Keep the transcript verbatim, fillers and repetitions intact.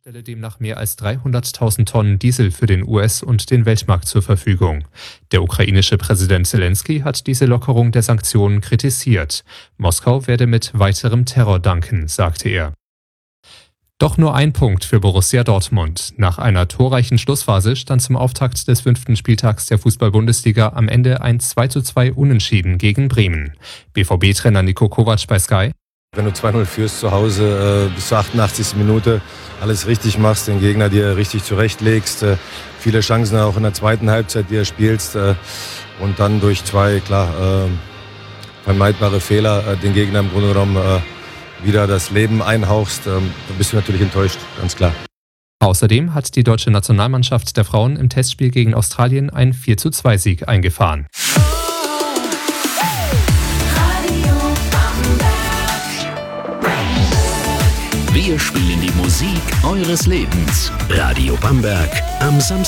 stelle demnach mehr als dreihunderttausend Tonnen Diesel für den U S- und den Weltmarkt zur Verfügung. Der ukrainische Präsident Selenskyj hat diese Lockerung der Sanktionen kritisiert. Moskau werde mit weiterem Terror danken, sagte er. Doch nur ein Punkt für Borussia Dortmund. Nach einer torreichen Schlussphase stand zum Auftakt des fünften Spieltags der Fußball-Bundesliga am Ende ein zwei zu zwei Unentschieden gegen Bremen. B V B-Trainer Niko Kovac bei Sky: Wenn du zwei null führst zu Hause, äh, bis zur achtundachtzigsten Minute alles richtig machst, den Gegner dir richtig zurechtlegst, äh, viele Chancen auch in der zweiten Halbzeit, die er spielst, äh, und dann durch zwei, klar, äh, vermeidbare Fehler äh, den Gegner im Grunde genommen äh, wieder das Leben einhauchst, äh, dann bist du natürlich enttäuscht, ganz klar. Außerdem hat die deutsche Nationalmannschaft der Frauen im Testspiel gegen Australien einen vier zu zwei Sieg eingefahren. Wir spielen die Musik eures Lebens. Radio Bamberg am Samstag.